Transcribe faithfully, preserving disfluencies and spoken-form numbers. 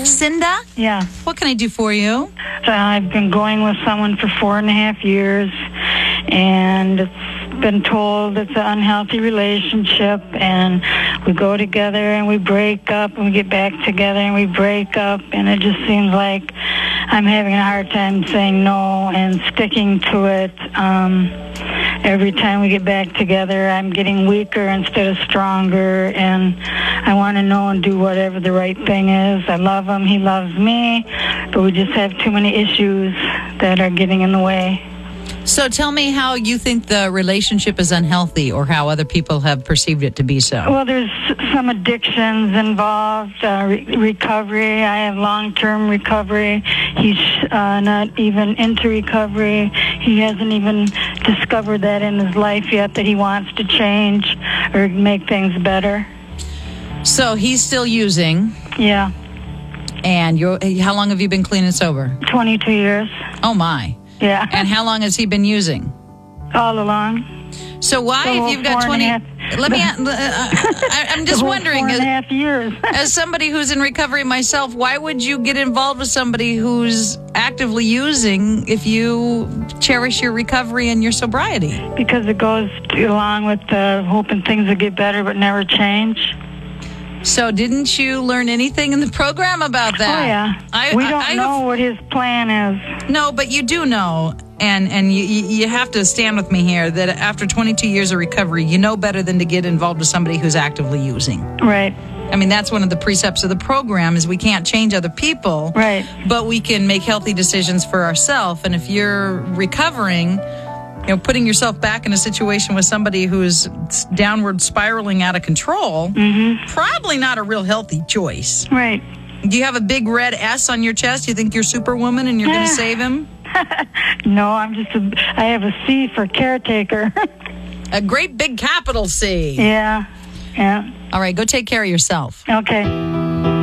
Cinda? Yeah. What can I do for you? So I've been going with someone for four and a half years, and it's been told it's an unhealthy relationship, and we go together and we break up, and we get back together and we break up, and it just seems like I'm having a hard time saying no and sticking to it. Um, every time we get back together, I'm getting weaker instead of stronger, and I want to know and do whatever the right thing is. I love him, he loves me, but we just have too many issues that are getting in the way. So tell me how you think the relationship is unhealthy, or how other people have perceived it to be so. Well, there's some addictions involved, uh, re- recovery. I have long-term recovery. He's uh, not even into recovery. He hasn't even discovered that in his life yet, that he wants to change or make things better. So he's still using. Yeah. And you're, how long have you been clean and sober? twenty-two years. Oh, my. Yeah. And how long has he been using? All along. So why, The if you've got twenty... half, let me... Uh, I, I'm just the wondering, four and a half years. as somebody who's in recovery myself, why would you get involved with somebody who's actively using if you cherish your recovery and your sobriety? Because it goes along with uh, hoping things will get better but never change. So didn't you learn anything in the program about that? Oh, yeah. I, we I, don't I know have, what his plan is. No, but you do know, and, and you, you have to stand with me here, that after twenty-two years of recovery, you know better than to get involved with somebody who's actively using. Right. I mean, that's one of the precepts of the program, is we can't change other people. Right. But we can make healthy decisions for ourselves. And if you're recovering, you know, putting yourself back in a situation with somebody who's downward spiraling out of control, mm-hmm. probably not a real healthy choice. Right. Do you have a big red S on your chest? You think you're Superwoman and you're going to save him? No, I'm just a, I have a C for caretaker. A great big capital C. Yeah. Yeah. All right, go take care of yourself. Okay.